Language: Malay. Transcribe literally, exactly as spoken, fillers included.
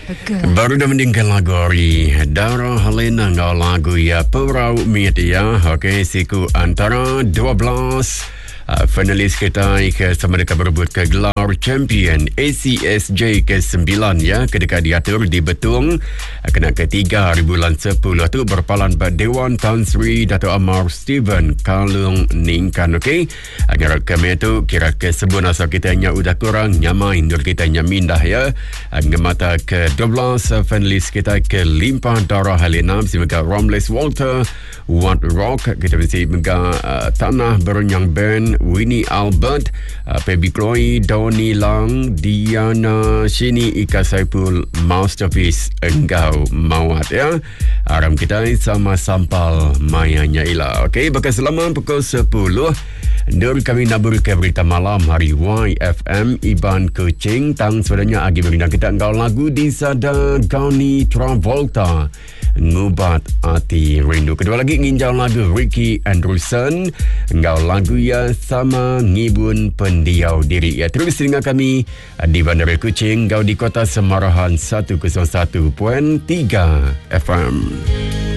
Betul. Baru dah mendengar lagu Ari Dara Helena ngau lagu ya Perau Media. Okey, siku antara dua belas Uh, finalis kita ke sama dekat berebut ke gelar champion A C S J ke sembilan ya, kedekat diatur di Betung uh, kena ketiga hari bulan sepuluh tu berpalan pada Dewan Tan Sri Dato' Amar Steven Kalung Ningkan. Okey, agar kami tu kira ke sebuah asal kita hanya udah kurang nyamai dur kita hanya mindah ya. Uh, ngemata ke dua belas uh, finalis kita ke Limpah Dara Helena mesti mega Romles Walter What Rock, kita mesti mega uh, Tanah Berenyang Band Winnie Albert, uh, Pebi Chloe, Doni Lang, Diana Shini, Ika Saipul, Masterpiece Engkau Mawat ya. Aram kita sama sampal mayanya ila. Okey, bekas selama pukul sepuluh Nur kami nabur ke berita malam hari Y F M Iban Kucing tang sebenarnya agi berindang kita engkau lagu di sada Gauni Travolta Ngubat Ati Rindu. Kedua lagi nginjau lagu Ricky Anderson engkau lagu ya sama ngibun pendiau diri ya. Terus dengan kami di Bandar Kucing engkau di kota Semarahan seratus satu perpuluhan tiga F M.